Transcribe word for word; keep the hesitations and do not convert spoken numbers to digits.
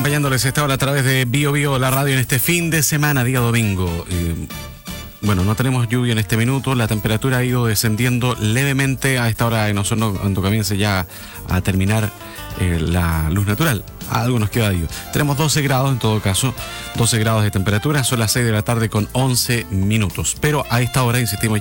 acompañándoles a esta hora a través de Bio Bio, la radio en este fin de semana, día domingo. Eh, bueno, no tenemos lluvia en este minuto, la temperatura ha ido descendiendo levemente a esta hora en Osorno, cuando comience ya a terminar eh, la luz natural. Algo nos queda de ello. Tenemos doce grados en todo caso, doce grados de temperatura, son las seis de la tarde con once minutos. Pero a esta hora, insistimos,